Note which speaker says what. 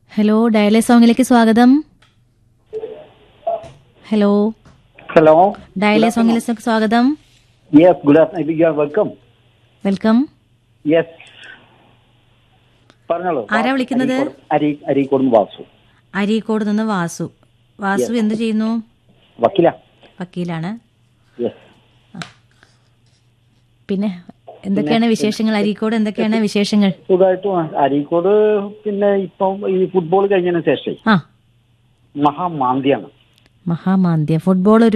Speaker 1: Hello, ഡയലേ സോങ്ങിലേക്ക് സ്വാഗതം. Hello
Speaker 2: hello,
Speaker 1: ഡയലേ സോങ്ങിലേക്ക് സ്വാഗതം.
Speaker 2: Yes, good afternoon. You are welcome.
Speaker 1: Welcome.
Speaker 2: Yes, പറഞ്ഞോളൂ.
Speaker 1: ആരാ വിളിക്കുന്നത്?
Speaker 2: അരീക്കോട് വാസു.
Speaker 1: അരീക്കോട് നിന്ന് വാസു. വാസു എന്ത് ചെയ്യുന്നു? വക്കീലാണ്.
Speaker 2: യെസ്.
Speaker 1: പിന്നെ എന്തൊക്കെയാണ് വിശേഷങ്ങൾ? അരീക്കോട് എന്തൊക്കെയാണ് വിശേഷങ്ങൾ?
Speaker 2: സുഖമായിട്ട്. അരീക്കോട് പിന്നെ ഇപ്പം ഈ ഫുട്ബോൾ കഴിഞ്ഞതിന് ശേഷം
Speaker 1: ആ,
Speaker 2: മഹാമാന്ദ്യാണ്.
Speaker 1: മഹാമാന്ദ്യ ഫുട്ബോൾ